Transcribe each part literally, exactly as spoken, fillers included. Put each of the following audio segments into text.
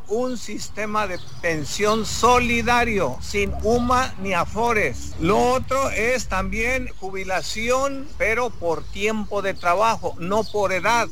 un sistema de pensión solidario, sin U M A ni Afores. Lo otro es también jubilación, pero por tiempo de trabajo, no por edad.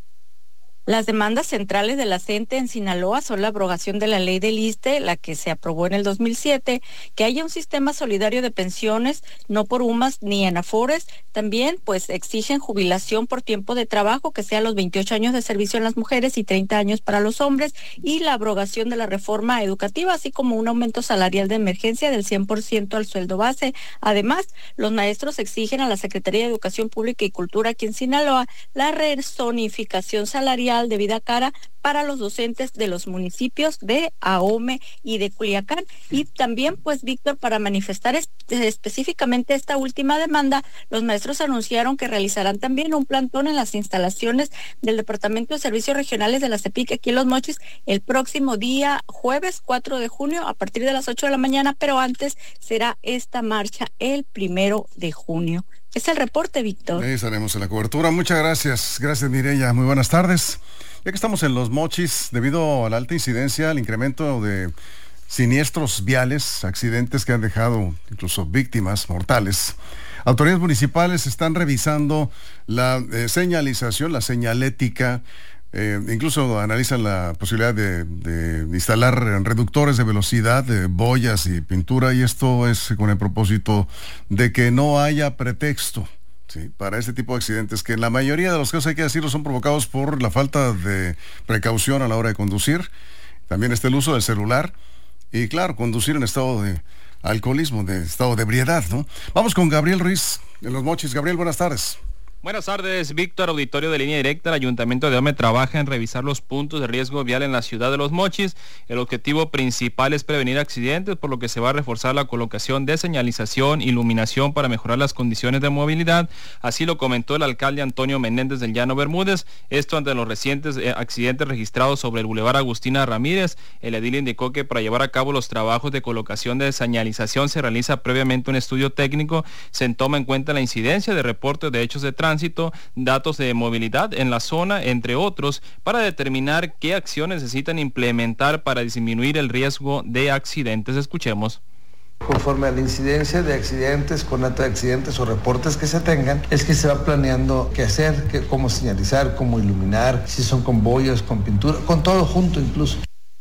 Las demandas centrales de la C E N T E en Sinaloa son la abrogación de la ley del ISSSTE, la que se aprobó en el dos mil siete, que haya un sistema solidario de pensiones, no por U M As ni en Afores. También, pues, exigen jubilación por tiempo de trabajo, que sea los veintiocho años de servicio en las mujeres y treinta años para los hombres, y la abrogación de la reforma educativa, así como un aumento salarial de emergencia del cien por ciento al sueldo base. Además, los maestros exigen a la Secretaría de Educación Pública y Cultura aquí en Sinaloa la rezonificación salarial de vida cara para los docentes de los municipios de Ahome y de Culiacán. Y también, pues, Víctor, para manifestar es, específicamente esta última demanda, los maestros anunciaron que realizarán también un plantón en las instalaciones del Departamento de Servicios Regionales de la CEPIC aquí en Los Mochis el próximo día jueves cuatro de junio a partir de las ocho de la mañana, pero antes será esta marcha el primero de junio. Es el reporte, Víctor. Ahí estaremos en la cobertura. Muchas gracias. Gracias, Mireya. Muy buenas tardes. Ya que estamos en Los Mochis, debido a la alta incidencia, al incremento de siniestros viales, accidentes que han dejado incluso víctimas mortales, autoridades municipales están revisando la eh, señalización, la señalética. Eh, incluso analizan la posibilidad de, de instalar reductores de velocidad, de boyas y pintura, y esto es con el propósito de que no haya pretexto, ¿sí?, para este tipo de accidentes, que en la mayoría de los casos, hay que decirlo, son provocados por la falta de precaución a la hora de conducir. También está el uso del celular y, claro, conducir en estado de alcoholismo, de estado de ebriedad, ¿no? Vamos con Gabriel Ruiz en Los Mochis. Gabriel, buenas tardes. Buenas tardes, Víctor. Auditorio de Línea Directa. El Ayuntamiento de Ahome trabaja en revisar los puntos de riesgo vial en la ciudad de Los Mochis. El objetivo principal es prevenir accidentes, por lo que se va a reforzar la colocación de señalización, iluminación para mejorar las condiciones de movilidad. Así lo comentó el alcalde Antonio Menéndez del Llano Bermúdez. Esto ante los recientes eh, accidentes registrados sobre el Boulevard Agustina Ramírez. El edil indicó que para llevar a cabo los trabajos de colocación de señalización se realiza previamente un estudio técnico. Se toma en cuenta la incidencia de reportes de hechos de tránsito, tránsito, datos de movilidad en la zona, entre otros, para determinar qué acciones necesitan implementar para disminuir el riesgo de accidentes. Escuchemos. Conforme a la incidencia de accidentes, conato de accidentes o reportes que se tengan, es que se va planeando qué hacer, qué, cómo señalizar, cómo iluminar, si son con boyas, con pintura, con todo junto incluso.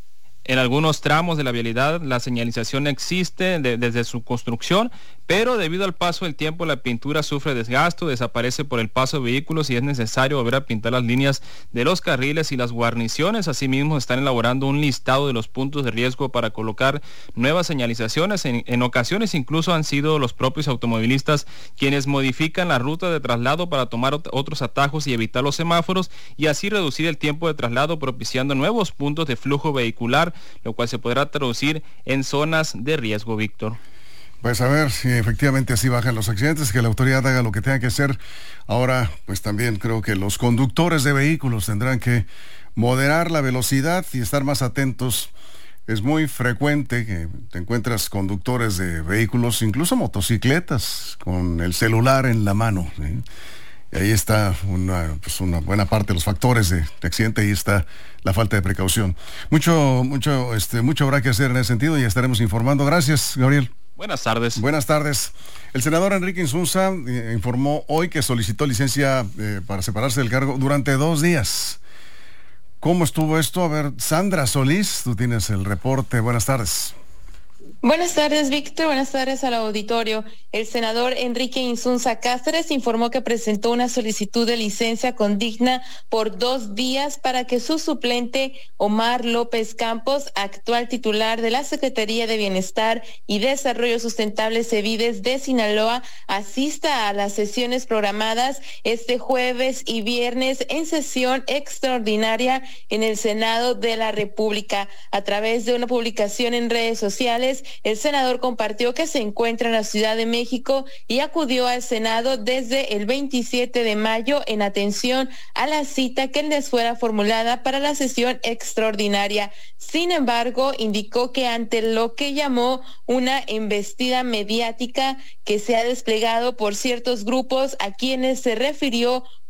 En algunos tramos de la vialidad la señalización existe de, desde su construcción, pero debido al paso del tiempo la pintura sufre desgasto, desaparece por el paso de vehículos y es necesario volver a pintar las líneas de los carriles y las guarniciones. Asimismo, están elaborando un listado de los puntos de riesgo para colocar nuevas señalizaciones. En, en ocasiones incluso han sido los propios automovilistas quienes modifican la ruta de traslado para tomar ot- otros atajos y evitar los semáforos, y así reducir el tiempo de traslado, propiciando nuevos puntos de flujo vehicular, lo cual se podrá traducir en zonas de riesgo, Víctor. Pues a ver si efectivamente así bajan los accidentes, que la autoridad haga lo que tenga que hacer. Ahora, pues también creo que los conductores de vehículos tendrán que moderar la velocidad y estar más atentos. Es muy frecuente que te encuentras conductores de vehículos, incluso motocicletas, con el celular en la mano, ¿sí? Y ahí está una, pues una buena parte de los factores de, de accidente, y está la falta de precaución. Mucho, mucho, este, mucho habrá que hacer en ese sentido y estaremos informando. Gracias, Gabriel. Buenas tardes. Buenas tardes. El senador Enrique Insunza eh, informó hoy que solicitó licencia eh, para separarse del cargo durante dos días. ¿Cómo estuvo esto? A ver, Sandra Solís, tú tienes el reporte. Buenas tardes. Buenas tardes, Víctor. Buenas tardes al auditorio. El senador Enrique Insunza Cáceres informó que presentó una solicitud de licencia condigna por dos días para que su suplente, Omar López Campos, actual titular de la Secretaría de Bienestar y Desarrollo Sustentable CEBIDES de Sinaloa, asista a las sesiones programadas este jueves y viernes en sesión extraordinaria en el Senado de la República. A través de una publicación en redes sociales, el senador compartió que se encuentra en la Ciudad de México y acudió al Senado desde el veintisiete de mayo en atención a la cita que les fuera formulada para la sesión extraordinaria. Sin embargo, indicó que ante lo que llamó una embestida mediática que se ha desplegado por ciertos grupos a quienes se refirió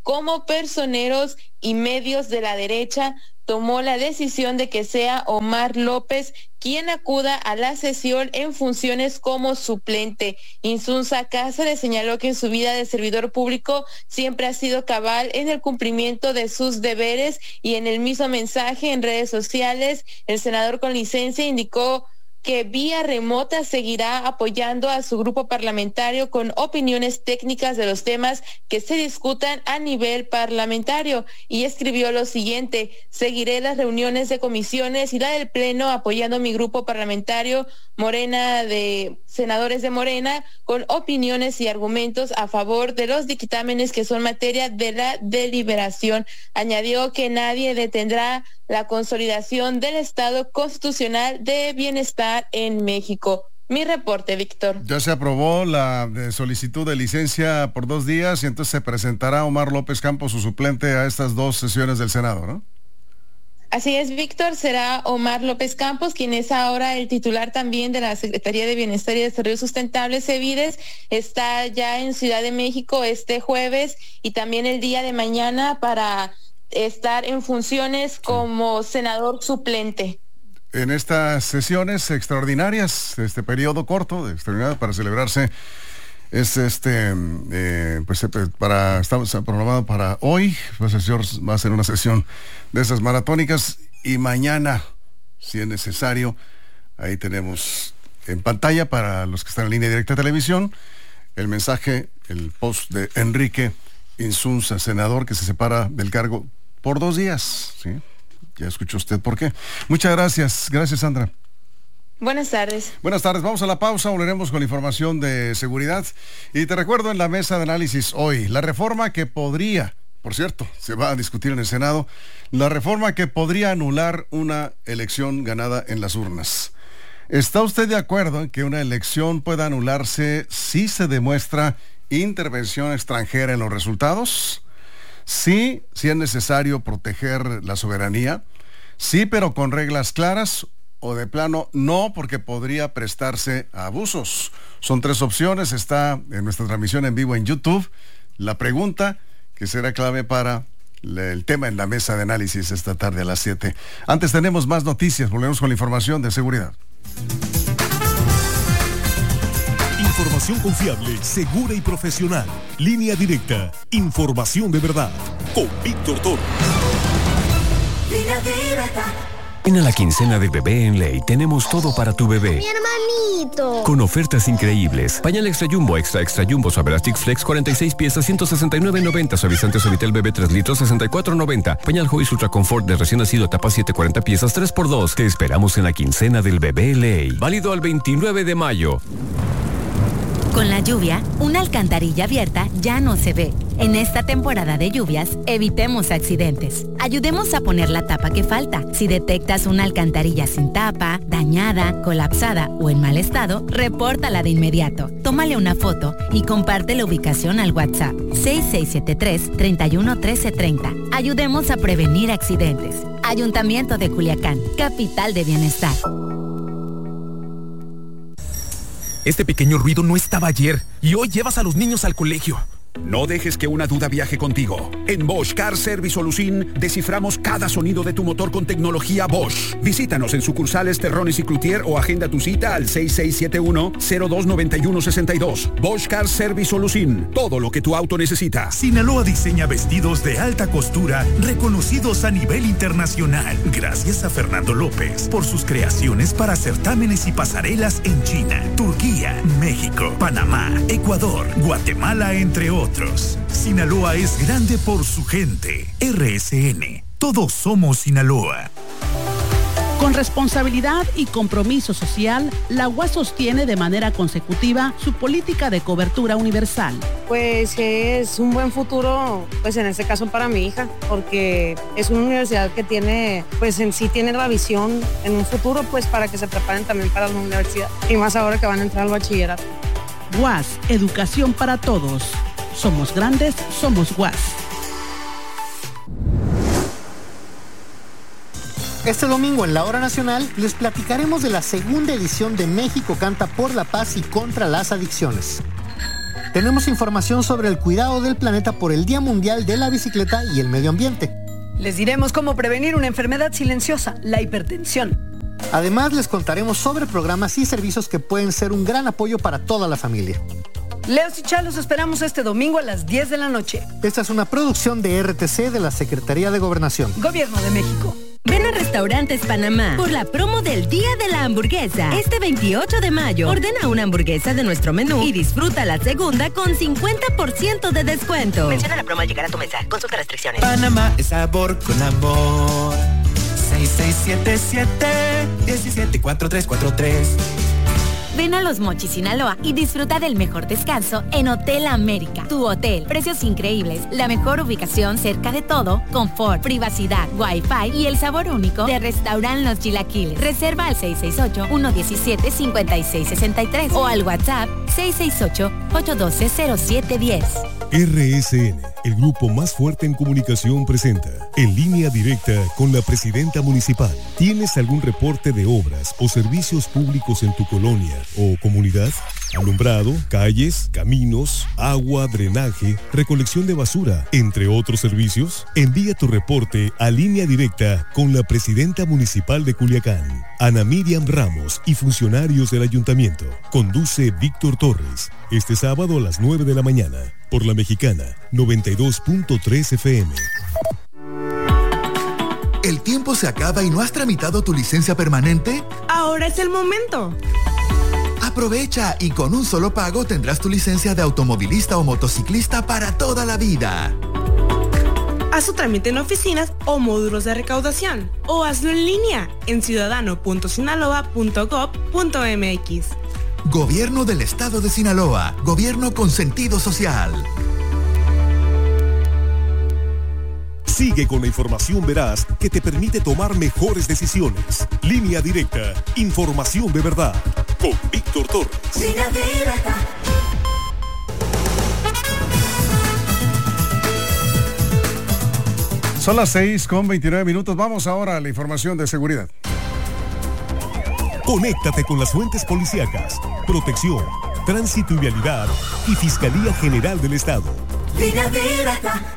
como personeros y medios de la derecha, tomó la decisión de que sea Omar López quien acuda a la sesión en funciones como suplente. Insunza Cáceres señaló que en su vida de servidor público siempre ha sido cabal en el cumplimiento de sus deberes, y en el mismo mensaje en redes sociales, el senador con licencia indicó que vía remota seguirá apoyando a su grupo parlamentario con opiniones técnicas de los temas que se discutan a nivel parlamentario, y escribió lo siguiente: seguiré las reuniones de comisiones y la del Pleno apoyando a mi grupo parlamentario Morena, de senadores de Morena, con opiniones y argumentos a favor de los dictámenes que son materia de la deliberación. Añadió que nadie detendrá la consolidación del Estado constitucional de bienestar en México. Mi reporte, Víctor. Ya se aprobó la solicitud de licencia por dos días y entonces se presentará Omar López Campos, su suplente, a estas dos sesiones del Senado, ¿no? Así es, Víctor, será Omar López Campos, quien es ahora el titular también de la Secretaría de Bienestar y Desarrollo Sustentable, SEBIDES. Está ya en Ciudad de México este jueves y también el día de mañana para estar en funciones como senador suplente. En estas sesiones extraordinarias, este periodo corto, de extraordinario para celebrarse, es este, eh, pues para, estamos programado para hoy, pues el señor va a hacer una sesión de esas maratónicas, y mañana, si es necesario, ahí tenemos en pantalla para los que están en línea directa de televisión, el mensaje, el post de Enrique Insunza, senador que se separa del cargo por dos días, ¿sí? Ya escuchó usted por qué. Muchas gracias. Gracias, Sandra. Buenas tardes. Buenas tardes. Vamos a la pausa. Volveremos con información de seguridad. Y te recuerdo en la mesa de análisis hoy, la reforma que podría, por cierto, se va a discutir en el Senado, la reforma que podría anular una elección ganada en las urnas. ¿Está usted de acuerdo en que una elección pueda anularse si se demuestra intervención extranjera en los resultados? Sí, sí es necesario proteger la soberanía, sí, pero con reglas claras, o de plano no, porque podría prestarse a abusos. Son tres opciones, está en nuestra transmisión en vivo en YouTube. La pregunta que será clave para el tema en la mesa de análisis esta tarde a las siete. Antes tenemos más noticias, volvemos con la información de seguridad. Información confiable, segura y profesional. Línea directa. Información de verdad. Con Víctor Toro. Línea directa. En la quincena del bebé en Ley tenemos todo para tu bebé. ¡Mi hermanito! Con ofertas increíbles. Pañal Extra Jumbo, Extra Extra Jumbo, Suavelastic Flex, cuarenta y seis piezas, ciento sesenta y nueve noventa. Suavizante Suavitel Bebé tres litros, sesenta y cuatro noventa. Pañal Joyce Ultra Comfort de recién nacido, tapa siete, cuarenta piezas, tres por dos. Te esperamos en la quincena del bebé Ley. Válido al veintinueve de mayo. Con la lluvia, una alcantarilla abierta ya no se ve. En esta temporada de lluvias, evitemos accidentes. Ayudemos a poner la tapa que falta. Si detectas una alcantarilla sin tapa, dañada, colapsada o en mal estado, repórtala de inmediato. Tómale una foto y comparte la ubicación al WhatsApp seis seis siete tres, tres uno uno tres tres cero. Ayudemos a prevenir accidentes. Ayuntamiento de Culiacán, capital de bienestar. Este pequeño ruido no estaba ayer y hoy llevas a los niños al colegio. No dejes que una duda viaje contigo. En Bosch Car Service Solution desciframos cada sonido de tu motor con tecnología Bosch. Visítanos en sucursales Terrones y Cloutier o agenda tu cita al seis seis siete uno, cero dos nueve uno seis dos. Bosch Car Service Solution. Todo lo que tu auto necesita. Sinaloa diseña vestidos de alta costura reconocidos a nivel internacional. Gracias a Fernando López por sus creaciones para certámenes y pasarelas en China, Turquía, México, Panamá, Ecuador, Guatemala, entre otros. Otros. Sinaloa es grande por su gente. R S N. Todos somos Sinaloa. Con responsabilidad y compromiso social, la U A S sostiene de manera consecutiva su política de cobertura universal. Pues es un buen futuro, pues en este caso para mi hija, porque es una universidad que tiene, pues en sí tiene la visión en un futuro, pues para que se preparen también para la universidad. Y más ahora que van a entrar al bachillerato. U A S, educación para todos. Somos grandes, somos U A S. Este domingo en la Hora Nacional les platicaremos de la segunda edición de México Canta por la Paz y contra las Adicciones. tenemos información sobre el cuidado del planeta por el Día Mundial de la Bicicleta y el Medio Ambiente. Les diremos cómo prevenir una enfermedad silenciosa, la hipertensión. Además, les contaremos sobre programas y servicios que pueden ser un gran apoyo para toda la familia. Leos y Chá los esperamos este domingo a las diez de la noche. Esta es una producción de R T C de la Secretaría de Gobernación. Gobierno de México. Ven a Restaurantes Panamá por la promo del Día de la Hamburguesa. Este veintiocho de mayo, ordena una hamburguesa de nuestro menú y disfruta la segunda con cincuenta por ciento de descuento. Menciona la promo al llegar a tu mesa. Consulta restricciones. Panamá es sabor con amor. seis seis siete siete, uno siete cuatro tres cuatro tres. Ven a Los Mochis, Sinaloa y disfruta del mejor descanso en Hotel América. Tu hotel, precios increíbles, la mejor ubicación cerca de todo, confort, privacidad, wifi y el sabor único de Restaurant Los Chilaquiles. Reserva al seis seis ocho, uno uno siete, cinco seis seis tres o al WhatsApp seis seis ocho, ocho uno dos, cero siete uno cero. R S N, el grupo más fuerte en comunicación, presenta En Línea Directa con la Presidenta Municipal. ¿Tienes algún reporte de obras o servicios públicos en tu colonia o comunidad? Alumbrado, calles, caminos, agua, drenaje, recolección de basura, entre otros servicios. Envía tu reporte a Línea Directa con la Presidenta Municipal de Culiacán, Ana Miriam Ramos, y funcionarios del ayuntamiento. Conduce Víctor Torres. Este sábado a las nueve de la mañana, por La Mexicana, noventa y dos punto tres F M. ¿El tiempo se acaba y no has tramitado tu licencia permanente? Ahora es el momento. Aprovecha y con un solo pago tendrás tu licencia de automovilista o motociclista para toda la vida. Haz tu trámite en oficinas o módulos de recaudación o hazlo en línea en ciudadano punto sinaloa punto gob punto m x. Gobierno del Estado de Sinaloa. Gobierno con sentido social. Sigue con la información veraz que te permite tomar mejores decisiones. Línea Directa. Información de verdad. Con Víctor Torres. Línea Directa. Son las seis con veintinueve minutos. Vamos ahora a la información de seguridad. Conéctate con las fuentes policíacas, protección, tránsito y vialidad y Fiscalía General del Estado. Línea Directa.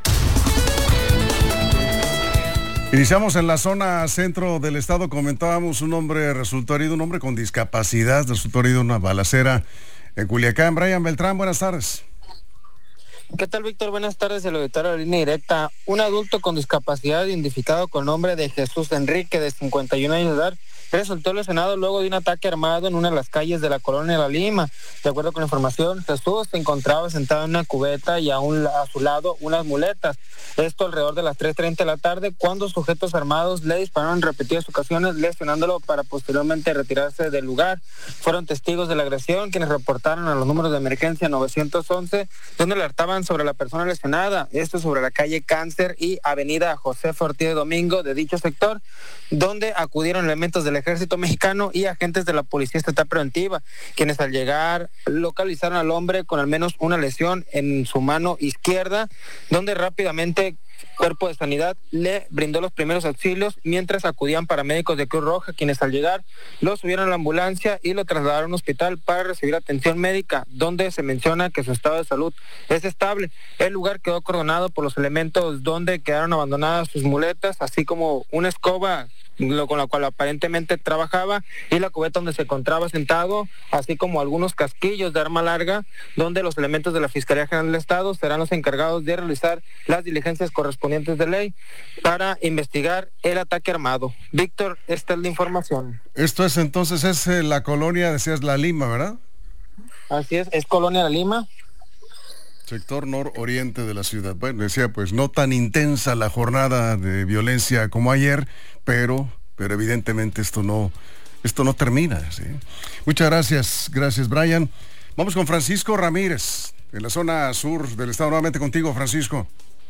Iniciamos en la zona centro del estado. Comentábamos, un hombre resultó herido, un hombre con discapacidad, resultó herido en una balacera en Culiacán. Brian Beltrán, buenas tardes. ¿Qué tal, Víctor? Buenas tardes, el auditorio de Línea Directa. Un adulto con discapacidad identificado con nombre de Jesús Enrique, de cincuenta y un años de edad, resultó lesionado luego de un ataque armado en una de las calles de la colonia La Lima. De acuerdo con la información, Jesús se encontraba sentado en una cubeta y a, un, a su lado unas muletas. Esto alrededor de las tres treinta de la tarde, cuando sujetos armados le dispararon en repetidas ocasiones, lesionándolo para posteriormente retirarse del lugar. Fueron testigos de la agresión quienes reportaron a los números de emergencia nueve once, donde alertaban sobre la persona lesionada. Esto sobre la calle Cáncer y avenida José Ortiz Domingo de dicho sector, donde acudieron elementos del Ejército Mexicano y agentes de la Policía Estatal Preventiva, quienes al llegar localizaron al hombre con al menos una lesión en su mano izquierda, donde rápidamente Cuerpo de Sanidad le brindó los primeros auxilios, mientras acudían paramédicos de Cruz Roja, quienes al llegar lo subieron a la ambulancia y lo trasladaron a un hospital para recibir atención médica, donde se menciona que su estado de salud es estable. El lugar quedó acordonado por los elementos donde quedaron abandonadas sus muletas, así como una escoba lo con la cual aparentemente trabajaba, y la cubeta donde se encontraba sentado, así como algunos casquillos de arma larga, donde los elementos de la Fiscalía General del Estado serán los encargados de realizar las diligencias correspondientes de ley para investigar el ataque armado. Víctor, esta es la información. Esto es entonces, es eh, la colonia, decías, La Lima, ¿verdad? Así es, es Colonia La Lima. Sector nororiente de la ciudad. Bueno, decía, pues no tan intensa la jornada de violencia como ayer, pero, pero evidentemente esto no, esto no termina, ¿sí? Muchas gracias, gracias, Brian. Vamos con Francisco Ramírez, en la zona sur del estado. Nuevamente contigo, Francisco.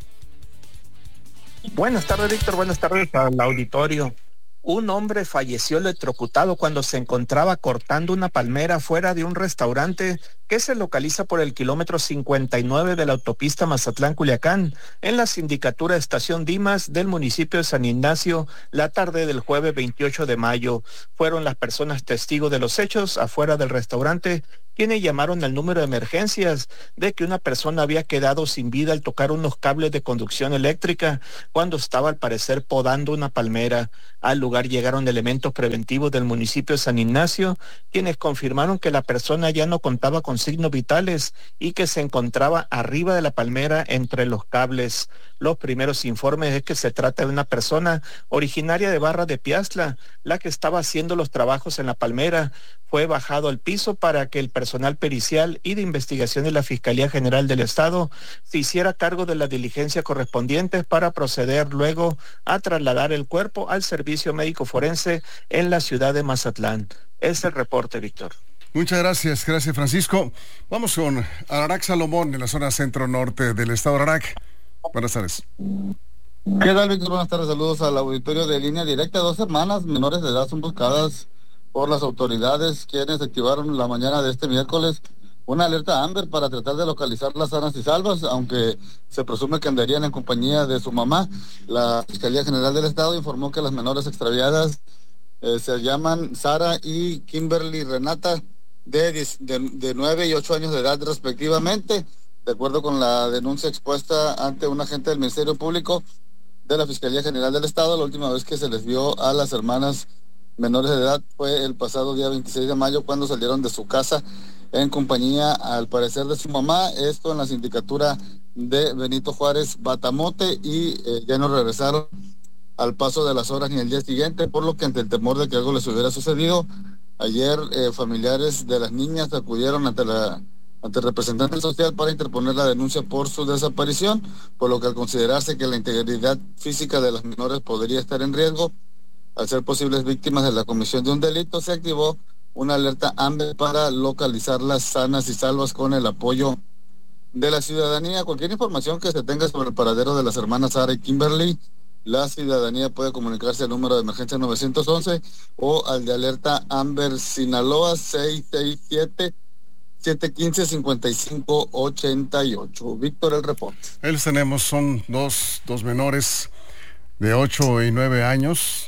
Buenas tardes, Víctor. Buenas tardes al auditorio. Un hombre falleció electrocutado cuando se encontraba cortando una palmera fuera de un restaurante que que se localiza por el kilómetro cincuenta y nueve de la autopista Mazatlán-Culiacán, en la sindicatura Estación Dimas del municipio de San Ignacio, la tarde del jueves veintiocho de mayo. Fueron las personas testigos de los hechos afuera del restaurante quienes llamaron al número de emergencias de que una persona había quedado sin vida al tocar unos cables de conducción eléctrica cuando estaba al parecer podando una palmera. Al lugar llegaron elementos preventivos del municipio de San Ignacio, quienes confirmaron que la persona ya no contaba con signos vitales y que se encontraba arriba de la palmera entre los cables. Los primeros informes es que se trata de una persona originaria de Barra de Piastla, la que estaba haciendo los trabajos en la palmera. Fue bajado al piso para que el personal pericial y de investigación de la Fiscalía General del Estado se hiciera cargo de las diligencias correspondientes para proceder luego a trasladar el cuerpo al servicio médico forense en la ciudad de Mazatlán. Es el reporte, Víctor. Muchas gracias, gracias Francisco. Vamos con Ararac Salomón en la zona centro-norte del estado. Ararac, buenas tardes. ¿Qué tal, Víctor? Buenas tardes, saludos al auditorio de Línea Directa. Dos hermanas menores de edad son buscadas por las autoridades, quienes activaron la mañana de este miércoles una alerta Amber para tratar de localizarlas sanas y salvas, aunque se presume que andarían en compañía de su mamá. La Fiscalía General del Estado informó que las menores extraviadas eh, se llaman Sara y Kimberly Renata, de, diez, de, de nueve y ocho años de edad respectivamente, de acuerdo con la denuncia expuesta ante un agente del Ministerio Público de la Fiscalía General del Estado. La última vez que se les vio a las hermanas menores de edad fue el pasado día veintiséis de mayo, cuando salieron de su casa en compañía, al parecer, de su mamá, esto en la sindicatura de Benito Juárez Batamote, y eh, ya no regresaron al paso de las horas ni el día siguiente, por lo que ante el temor de que algo les hubiera sucedido, ayer eh, familiares de las niñas acudieron ante la ante el representante social para interponer la denuncia por su desaparición, por lo que al considerarse que la integridad física de las menores podría estar en riesgo, al ser posibles víctimas de la comisión de un delito, se activó una alerta Amber para localizarlas sanas y salvas con el apoyo de la ciudadanía. Cualquier información que se tenga sobre el paradero de las hermanas Sara y Kimberly, la ciudadanía puede comunicarse al número de emergencia nueve once o al de alerta Amber Sinaloa seis seis siete, siete uno cinco, cinco cinco ocho ocho. Víctor, el reporte. Ahí los tenemos, son dos, dos menores de ocho y nueve años,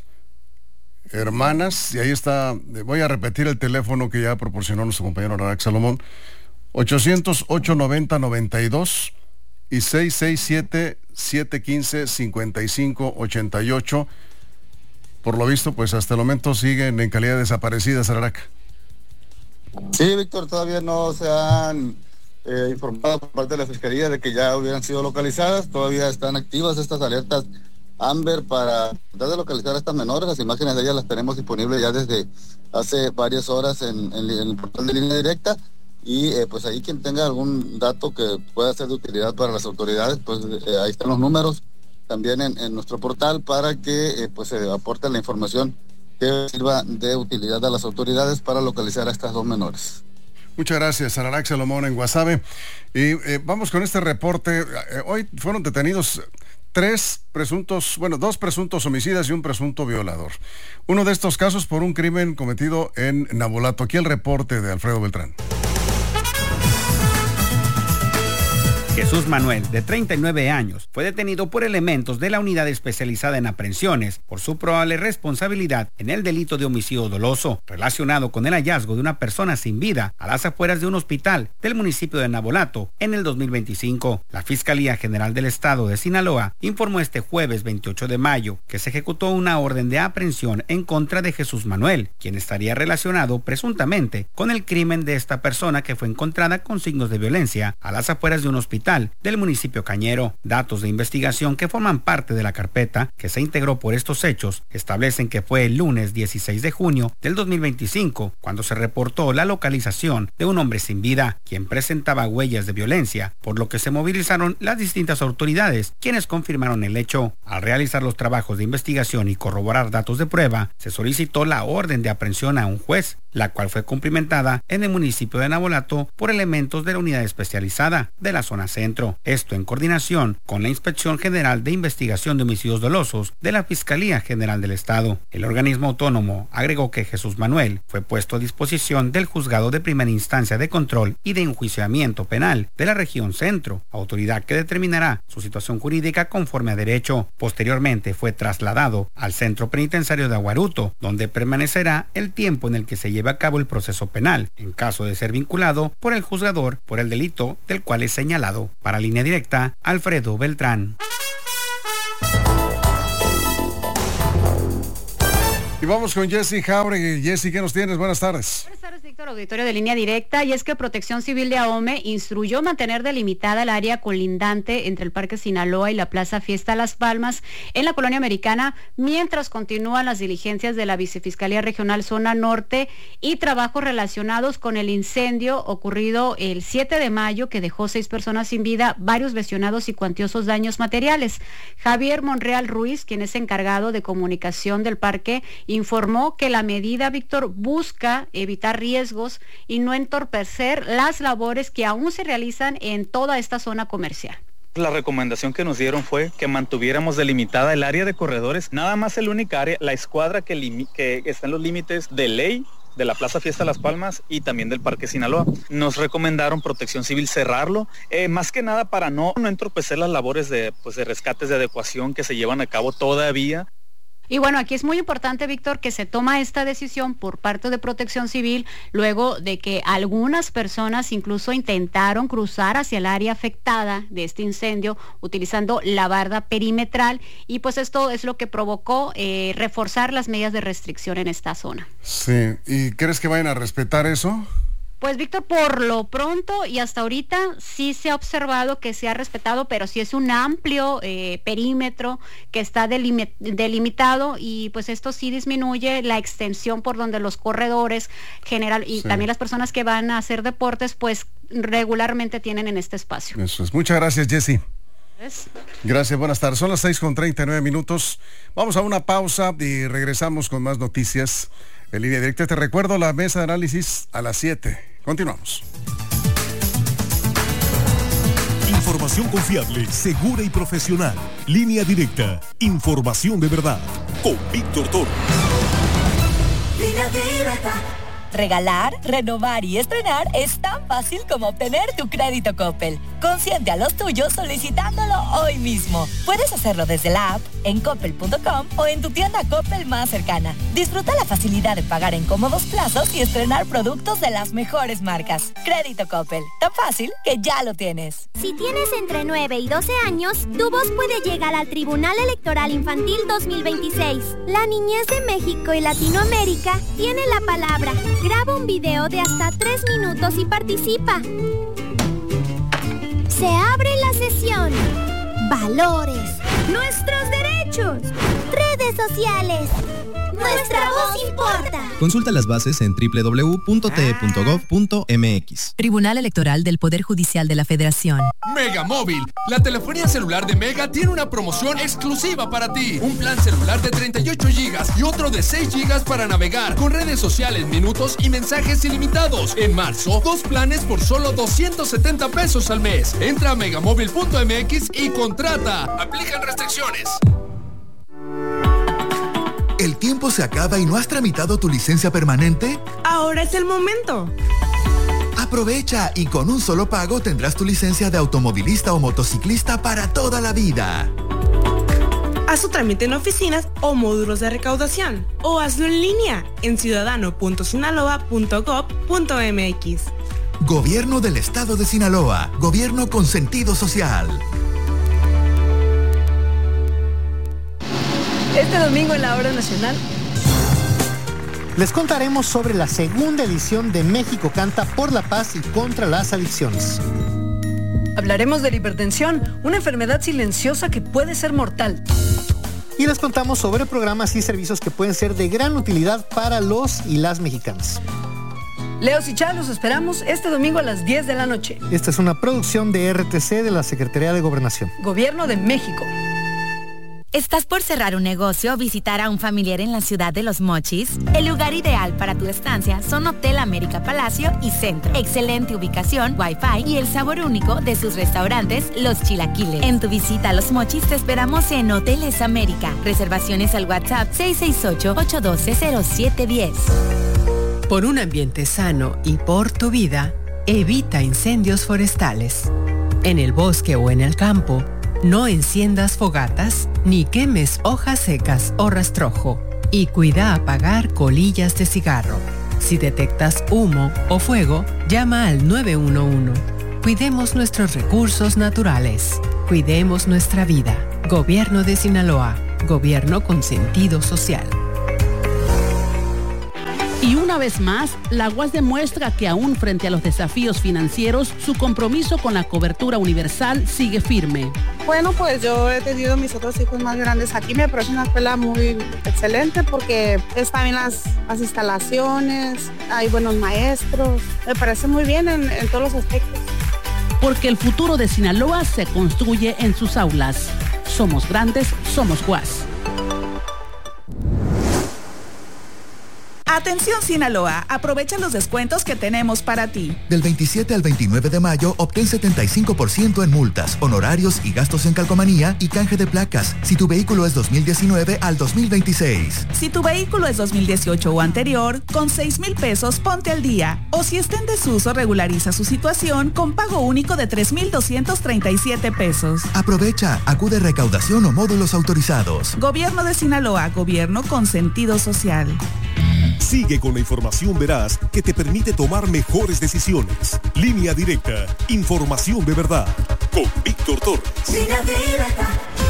hermanas, y ahí está. Voy a repetir el teléfono que ya proporcionó nuestro compañero Ararac Salomón: ochocientos ocho noventa noventa y dos y seis seis siete, siete uno cinco, cinco cinco ocho ocho. Por lo visto, pues hasta el momento siguen en calidad de desaparecidas, Ararac. Sí, Víctor, todavía no se han eh, informado por parte de la Fiscalía de que ya hubieran sido localizadas. Todavía están activas estas alertas Amber para tratar de localizar a estas menores. Las imágenes de ellas las tenemos disponibles ya desde hace varias horas en, en, en el portal de Línea Directa, y eh, pues ahí quien tenga algún dato que pueda ser de utilidad para las autoridades, pues eh, ahí están los números también en, en nuestro portal para que eh, pues se eh, aporte la información que sirva de utilidad a las autoridades para localizar a estas dos menores. Muchas gracias, Ararac Salomón en Guasave. Y eh, vamos con este reporte. Eh, hoy fueron detenidos tres presuntos, bueno, dos presuntos homicidas y un presunto violador. Uno de estos casos por un crimen cometido en Navolato. Aquí el reporte de Alfredo Beltrán. Jesús Manuel, de treinta y nueve años, fue detenido por elementos de la unidad especializada en aprehensiones por su probable responsabilidad en el delito de homicidio doloso, relacionado con el hallazgo de una persona sin vida a las afueras de un hospital del municipio de Navolato en el dos mil veinticinco. La Fiscalía General del Estado de Sinaloa informó este jueves veintiocho de mayo que se ejecutó una orden de aprehensión en contra de Jesús Manuel, quien estaría relacionado presuntamente con el crimen de esta persona que fue encontrada con signos de violencia a las afueras de un hospital del municipio Cañero. Datos de investigación que forman parte de la carpeta que se integró por estos hechos establecen que fue el lunes dieciséis de junio del dos mil veinticinco cuando se reportó la localización de un hombre sin vida, quien presentaba huellas de violencia, por lo que se movilizaron las distintas autoridades, quienes confirmaron el hecho. Al realizar los trabajos de investigación y corroborar datos de prueba, se solicitó la orden de aprehensión a un juez, la cual fue cumplimentada en el municipio de Navolato por elementos de la unidad especializada de la zona centro. Esto en coordinación con la Inspección General de Investigación de Homicidios Dolosos de la Fiscalía General del Estado. El organismo autónomo agregó que Jesús Manuel fue puesto a disposición del Juzgado de Primera Instancia de Control y de Enjuiciamiento Penal de la región centro, autoridad que determinará su situación jurídica conforme a derecho. Posteriormente fue trasladado al Centro Penitenciario de Aguaruto, donde permanecerá el tiempo en el que se lleve a cabo el proceso penal, en caso de ser vinculado por el juzgador por el delito del cual es señalado. Para Línea Directa, Alfredo Beltrán. Y vamos con Jessy Jauregui. Jessy, ¿qué nos tienes? Buenas tardes. Buenas tardes, Víctor, auditorio de Línea Directa. Y es que Protección Civil de AOME instruyó mantener delimitada el área colindante entre el Parque Sinaloa y la Plaza Fiesta Las Palmas en la Colonia Americana, mientras continúan las diligencias de la Vicefiscalía Regional Zona Norte y trabajos relacionados con el incendio ocurrido el siete de mayo que dejó seis personas sin vida, varios lesionados y cuantiosos daños materiales. Javier Monreal Ruiz, quien es encargado de comunicación del parque, informó que la medida, Víctor, busca evitar riesgos y no entorpecer las labores que aún se realizan en toda esta zona comercial. La recomendación que nos dieron fue que mantuviéramos delimitada el área de corredores, nada más el única área, la escuadra que, limi- que está en los límites de ley de la Plaza Fiesta Las Palmas y también del Parque Sinaloa. Nos recomendaron Protección Civil cerrarlo, eh, más que nada para no, no entorpecer las labores de, pues, de rescates de adecuación que se llevan a cabo todavía. Y bueno, aquí es muy importante, Víctor, que se toma esta decisión por parte de Protección Civil luego de que algunas personas incluso intentaron cruzar hacia el área afectada de este incendio utilizando la barda perimetral y pues esto es lo que provocó eh, reforzar las medidas de restricción en esta zona. Sí, ¿y crees que vayan a respetar eso? Pues Víctor, por lo pronto y hasta ahorita sí se ha observado que se ha respetado, pero sí es un amplio eh, perímetro que está delim- delimitado y pues esto sí disminuye la extensión por donde los corredores general y sí. También las personas que van a hacer deportes pues regularmente tienen en este espacio. Eso es. Muchas gracias, Jessy. ¿Ves? Gracias, buenas tardes. Son las seis con treinta y nueve minutos. Vamos a una pausa y regresamos con más noticias. En Línea Directa, te recuerdo la mesa de análisis a las siete. Continuamos. Información confiable, segura y profesional. Línea Directa. Información de verdad. Con Víctor Toro. Línea Directa. Regalar, renovar y estrenar es tan fácil como obtener tu crédito Coppel. Consiente a los tuyos solicitándolo hoy mismo. Puedes hacerlo desde la app, en coppel punto com o en tu tienda Coppel más cercana. Disfruta la facilidad de pagar en cómodos plazos y estrenar productos de las mejores marcas. Crédito Coppel, tan fácil que ya lo tienes. Si tienes entre nueve y doce años, tu voz puede llegar al Tribunal Electoral Infantil dos mil veintiséis. La niñez de México y Latinoamérica tiene la palabra. Graba un video de hasta tres minutos y participa. Se abre la sesión. Valores. Nuestros derechos. Redes sociales. Nuestra voz importa. Consulta las bases en doble u doble u doble u punto t e punto gov punto m x. Tribunal Electoral del Poder Judicial de la Federación. Mega Móvil. La telefonía celular de Mega tiene una promoción exclusiva para ti. Un plan celular de treinta y ocho gigas y otro de seis gigas para navegar con redes sociales, minutos y mensajes ilimitados. En marzo, dos planes por solo doscientos setenta pesos al mes. Entra a megamóvil punto m x y contrata. Aplican restricciones. ¿El tiempo se acaba y no has tramitado tu licencia permanente? Ahora es el momento. Aprovecha y con un solo pago tendrás tu licencia de automovilista o motociclista para toda la vida. Haz tu trámite en oficinas o módulos de recaudación o hazlo en línea en ciudadano punto sinaloa punto gov punto m x. Gobierno del Estado de Sinaloa. Gobierno con sentido social. Este domingo en la Hora Nacional les contaremos sobre la segunda edición de México Canta por la Paz y contra las adicciones. hablaremos de la hipertensión, una enfermedad silenciosa que puede ser mortal. Y les contamos sobre programas y servicios que pueden ser de gran utilidad para los y las mexicanas. Leos y Chá, los esperamos este domingo a las diez de la noche. Esta es una producción de R T C de la Secretaría de Gobernación. Gobierno de México. ¿Estás por cerrar un negocio o visitar a un familiar en la ciudad de Los Mochis? El lugar ideal para tu estancia son Hotel América Palacio y Centro. Excelente ubicación, wifi y el sabor único de sus restaurantes, Los Chilaquiles. En tu visita a Los Mochis te esperamos en Hoteles América. Reservaciones al WhatsApp seis seis ocho, ocho uno dos, cero siete uno cero. Por un ambiente sano y por tu vida, evita incendios forestales. En el bosque o en el campo, no enciendas fogatas ni quemes hojas secas o rastrojo. Y cuida apagar colillas de cigarro. Si detectas humo o fuego, llama al nueve uno uno. Cuidemos nuestros recursos naturales. Cuidemos nuestra vida. Gobierno de Sinaloa. Gobierno con sentido social. Y una vez más, la U A S demuestra que aún frente a los desafíos financieros, su compromiso con la cobertura universal sigue firme. Bueno, pues yo he tenido mis otros hijos más grandes aquí. Me parece una escuela muy excelente porque están bien las, las instalaciones, hay buenos maestros. Me parece muy bien en, en todos los aspectos. Porque el futuro de Sinaloa se construye en sus aulas. Somos grandes, somos U A S. Atención Sinaloa, aprovecha los descuentos que tenemos para ti. Del veintisiete al veintinueve de mayo, obtén setenta y cinco por ciento en multas, honorarios y gastos en calcomanía y canje de placas, si tu vehículo es dos mil diecinueve al dos mil veintiséis. Si tu vehículo es dos mil dieciocho o anterior, con seis mil pesos ponte al día. O si está en desuso, regulariza su situación con pago único de tres mil doscientos treinta y siete pesos. Aprovecha, acude a recaudación o módulos autorizados. Gobierno de Sinaloa, gobierno con sentido social. Sigue con la información veraz que te permite tomar mejores decisiones. Línea Directa, información de verdad. Con Víctor Torres. Línea Directa.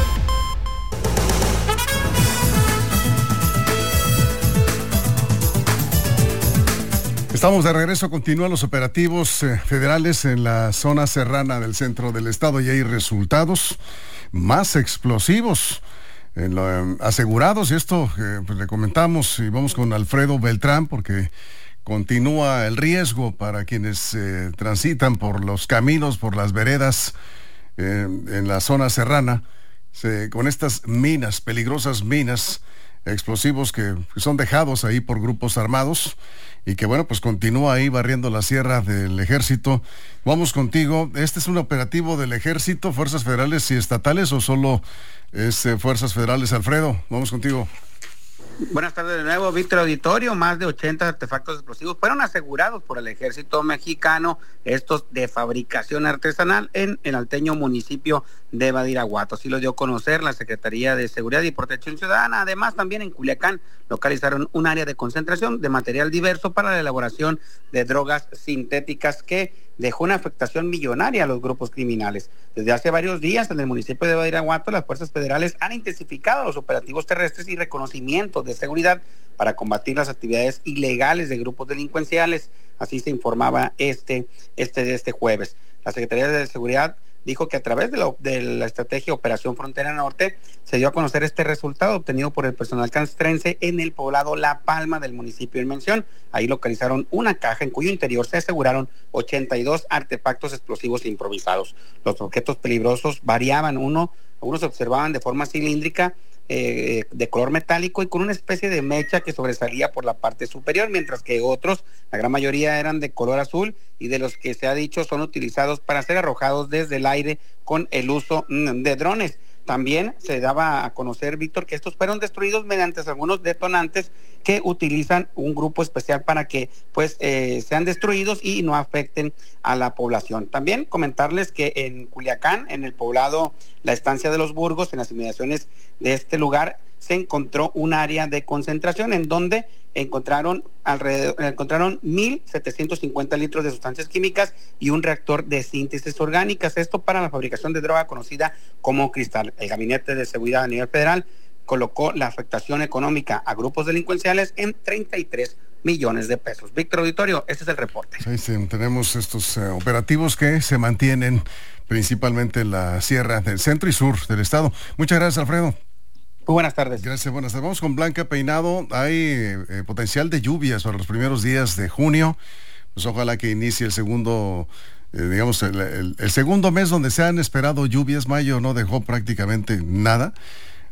Estamos de regreso, continúan los operativos eh, federales en la zona serrana del centro del estado y hay resultados más explosivos. En lo, eh, asegurados, y esto eh, pues le comentamos y vamos con Alfredo Beltrán porque continúa el riesgo para quienes eh, transitan por los caminos, por las veredas eh, en la zona serrana, se, con estas minas, peligrosas minas, explosivos que, que son dejados ahí por grupos armados y que bueno, pues continúa ahí barriendo la sierra del ejército. Vamos contigo, ¿este es un operativo del ejército, fuerzas federales y estatales o solo es eh, fuerzas federales? Alfredo, vamos contigo. Buenas tardes de nuevo, Víctor Auditorio. Más de ochenta artefactos explosivos fueron asegurados por el ejército mexicano, estos de fabricación artesanal en el alteño municipio de Badiraguato. Así lo dio a conocer la Secretaría de Seguridad y Protección Ciudadana. Además, también en Culiacán localizaron un área de concentración de material diverso para la elaboración de drogas sintéticas que dejó una afectación millonaria a los grupos criminales. Desde hace varios días en el municipio de Badiraguato, las fuerzas federales han intensificado los operativos terrestres y reconocimientos de seguridad para combatir las actividades ilegales de grupos delincuenciales. Así se informaba este, este de este jueves. La Secretaría de Seguridad dijo que a través de la, de la estrategia Operación Frontera Norte se dio a conocer este resultado obtenido por el personal castrense en el poblado La Palma del municipio en mención. Ahí localizaron una caja en cuyo interior se aseguraron ochenta y dos artefactos explosivos improvisados. Los objetos peligrosos variaban, uno, algunos se observaban de forma cilíndrica, Eh, de color metálico y con una especie de mecha que sobresalía por la parte superior, mientras que otros, la gran mayoría eran de color azul y de los que se ha dicho son utilizados para ser arrojados desde el aire con el uso mm, de drones. También se daba a conocer, Víctor, que estos fueron destruidos mediante algunos detonantes que utilizan un grupo especial para que pues eh, sean destruidos y no afecten a la población. También comentarles que en Culiacán, en el poblado La Estancia de los Burgos, en las inmediaciones de este lugar, se encontró un área de concentración en donde encontraron alrededor, encontraron mil setecientos cincuenta litros de sustancias químicas y un reactor de síntesis orgánicas, esto para la fabricación de droga conocida como cristal. El Gabinete de Seguridad a nivel federal colocó la afectación económica a grupos delincuenciales en treinta y tres millones de pesos. Víctor Auditorio, este es el reporte. Sí, sí, tenemos estos eh, operativos que se mantienen principalmente en la sierra del centro y sur del estado. Muchas gracias, Alfredo. Muy buenas tardes. Gracias, buenas tardes. Vamos con Blanca Peinado. Hay eh, potencial de lluvias para los primeros días de junio. Pues ojalá que inicie el segundo, eh, digamos, el, el, el segundo mes donde se han esperado lluvias. Mayo no dejó prácticamente nada.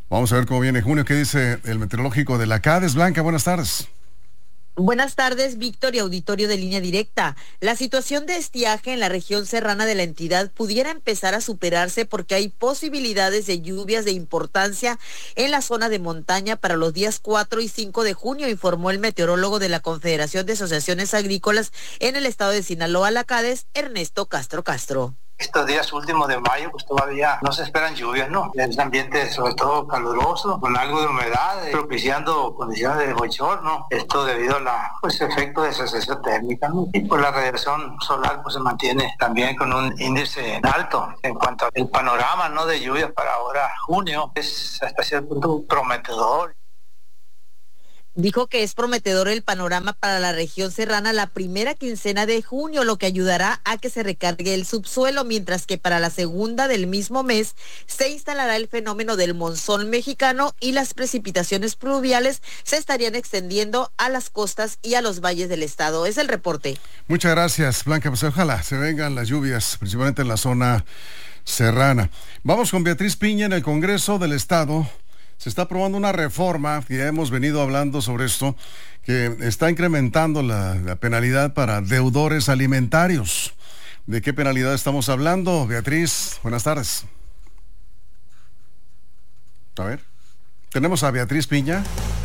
Vamos a ver cómo viene junio. ¿Qué dice el meteorológico de la CADES? Blanca, buenas tardes. Buenas tardes, Víctor y auditorio de Línea Directa. La situación de estiaje en la región serrana de la entidad pudiera empezar a superarse porque hay posibilidades de lluvias de importancia en la zona de montaña para los días cuatro y cinco de junio, informó el meteorólogo de la Confederación de Asociaciones Agrícolas en el estado de Sinaloa, la CADES, Ernesto Castro Castro. Estos días últimos de mayo, pues todavía no se esperan lluvias, ¿no? Es un ambiente sobre todo caluroso, con algo de humedad, eh, propiciando condiciones de bochorno. Esto debido a la, pues, efecto de sensación térmica, ¿no? Y pues la radiación solar pues se mantiene también con un índice alto. En cuanto al panorama, ¿no?, de lluvias para ahora, junio, es hasta cierto punto prometedor. Dijo que es prometedor el panorama para la región serrana la primera quincena de junio, lo que ayudará a que se recargue el subsuelo, mientras que para la segunda del mismo mes se instalará el fenómeno del monzón mexicano y las precipitaciones pluviales se estarían extendiendo a las costas y a los valles del estado. Es el reporte. Muchas gracias, Blanca. Pues ojalá se vengan las lluvias, principalmente en la zona serrana. Vamos con Beatriz Piña. En el Congreso del Estado se está aprobando una reforma, que ya hemos venido hablando sobre esto, que está incrementando la, la penalidad para deudores alimentarios. ¿De qué penalidad estamos hablando, Beatriz? Buenas tardes. A ver, tenemos a Beatriz Piña.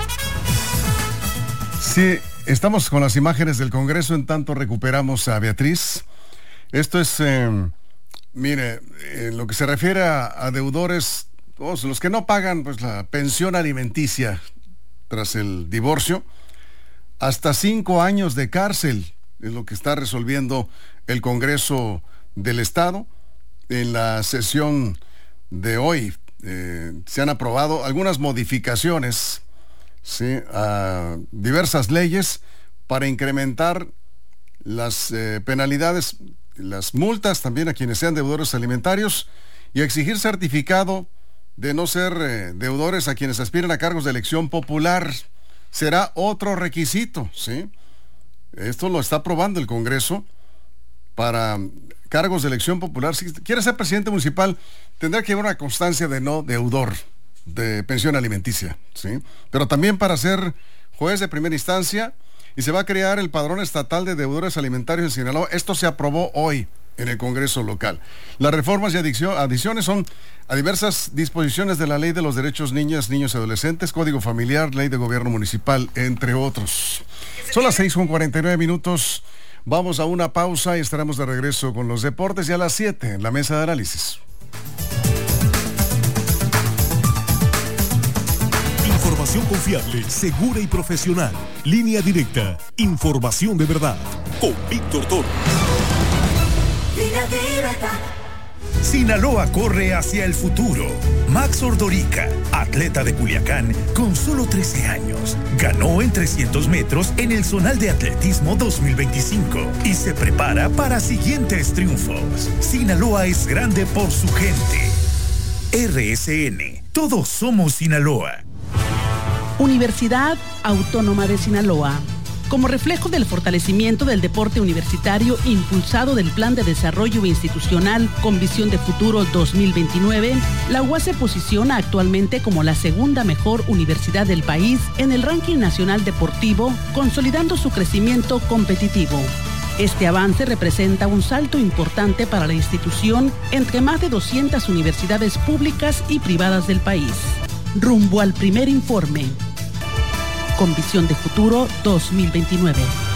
Sí, estamos con las imágenes del Congreso, en tanto recuperamos a Beatriz. Esto es, eh, mire, en lo que se refiere a, a deudores, los que no pagan pues la pensión alimenticia tras el divorcio, hasta cinco años de cárcel es lo que está resolviendo el Congreso del Estado. En la sesión de hoy eh, se han aprobado algunas modificaciones, ¿sí?, a diversas leyes para incrementar las eh, penalidades, las multas también a quienes sean deudores alimentarios, y exigir certificado de no ser eh, deudores a quienes aspiren a cargos de elección popular. Será otro requisito, ¿sí? Esto lo está aprobando el Congreso para cargos de elección popular. Si quiere ser presidente municipal, tendrá que llevar una constancia de no deudor de pensión alimenticia, ¿sí? Pero también para ser juez de primera instancia, y se va a crear el padrón estatal de deudores alimentarios en Sinaloa. Esto se aprobó hoy en el Congreso local. Las reformas y adiciones son a diversas disposiciones de la Ley de los Derechos Niñas, Niños y Adolescentes, Código Familiar, Ley de Gobierno Municipal, entre otros. Son las seis con cuarenta y nueve minutos. Vamos a una pausa y estaremos de regreso con los deportes, y a las siete en la mesa de análisis. Información confiable, segura y profesional. Línea Directa. Información de verdad. Con Víctor Toro. Sinaloa corre hacia el futuro. Max Ordorica, atleta de Culiacán con solo trece años, ganó en trescientos metros en el Zonal de Atletismo dos mil veinticinco y se prepara para siguientes triunfos. Sinaloa es grande por su gente. R S N, todos somos Sinaloa. Universidad Autónoma de Sinaloa. Como reflejo del fortalecimiento del deporte universitario impulsado del Plan de Desarrollo Institucional con Visión de Futuro dos mil veintinueve, la U A S se posiciona actualmente como la segunda mejor universidad del país en el ranking nacional deportivo, consolidando su crecimiento competitivo. Este avance representa un salto importante para la institución entre más de doscientas universidades públicas y privadas del país. Rumbo al primer informe. Con Visión de Futuro dos mil veintinueve.